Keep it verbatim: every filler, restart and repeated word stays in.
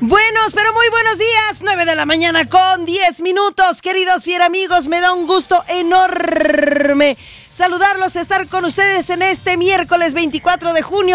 Buenos, pero muy buenos días, nueve de la mañana con diez minutos, queridos fieramigos, me da un gusto enorme saludarlos, estar con ustedes en este miércoles veinticuatro de junio